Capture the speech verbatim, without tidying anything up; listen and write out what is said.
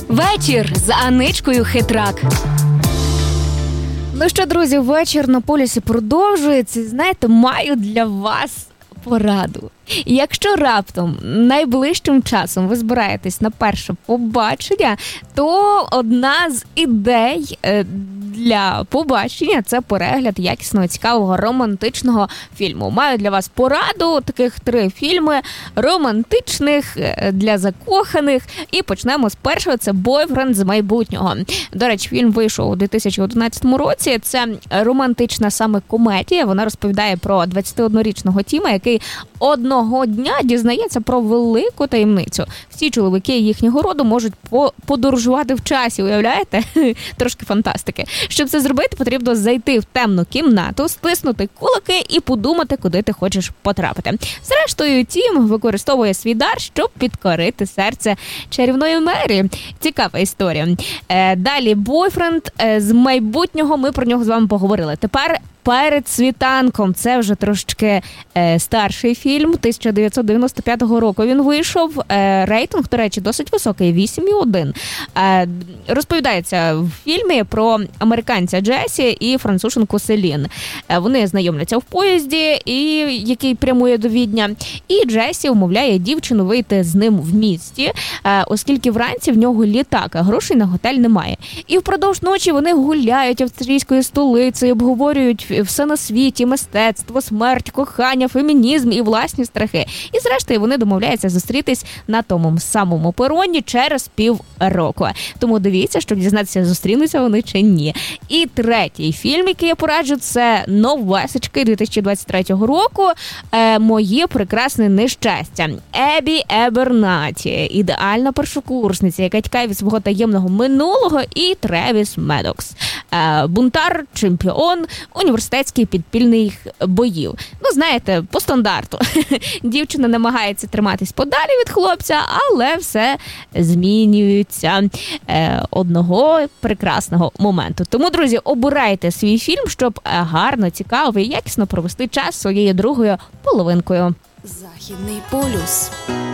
Вечір з Аничкою Хитрак. Ну що, друзі, вечір на полюсі продовжується. Знаєте, маю для вас пораду. Якщо раптом найближчим часом ви збираєтесь на перше побачення, то одна з ідей для побачення – це перегляд якісного, цікавого, романтичного фільму. Маю для вас пораду, таких три фільми романтичних, для закоханих. І почнемо з першого – це «Бойфренд з майбутнього». До речі, фільм вийшов у дві тисячі одинадцятому році. Це романтична саме комедія. Вона розповідає про двадцятиоднорічного Тіма, який одного дня дізнається про велику таємницю. Всі чоловіки їхнього роду можуть подорожувати в часі, уявляєте? Трошки фантастики. Щоб це зробити, потрібно зайти в темну кімнату, стиснути кулаки і подумати, куди ти хочеш потрапити. Зрештою, Тім використовує свій дар, щоб підкорити серце чарівної Мері. Цікава історія. Далі «Бойфренд з майбутнього», ми про нього з вами поговорили. Тепер «Перед світанком». Це вже трошечки е, старший фільм. тисяча дев'ятсот дев'яносто п'ятого року він вийшов. Е, рейтинг, до речі, досить високий – вісім цілих один. Е, розповідається в фільмі про американця Джесі і француженку Селін. Е, вони знайомляться в поїзді, і, який прямує до Відня. І Джесі умовляє дівчину вийти з ним в місті, е, оскільки вранці в нього літак, а грошей на готель немає. І впродовж ночі вони гуляють австрійською столицею, обговорюють все на світі, мистецтво, смерть, кохання, фемінізм і власні страхи. І зрештою вони домовляються зустрітись на тому самому пероні через півроку. Тому дивіться, щоб дізнатися, зустрінуться вони чи ні. І третій фільм, який я пораджу, це новесечки дві тисячі двадцять третього року е, «Моє прекрасне нещастя». Ебі Ебернаті, ідеальна першокурсниця, яка тікає від свого таємного минулого, і Тревіс Медокс, е, бунтар, чемпіон університетських підпільних боїв. Ну, знаєте, по стандарту. Дівчина намагається триматись подалі від хлопця, але все змінюється е, одного прекрасного моменту. Тому, друзі, обирайте свій фільм, щоб гарно, цікаво і якісно провести час своєю другою половинкою. Західний полюс.